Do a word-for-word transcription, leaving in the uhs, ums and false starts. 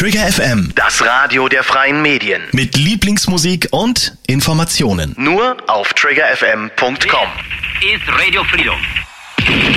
Trigger F M, Das Radio der freien Medien. mit Lieblingsmusik und Informationen. Nur auf trigger f m punkt com. Ist Radio Freedom.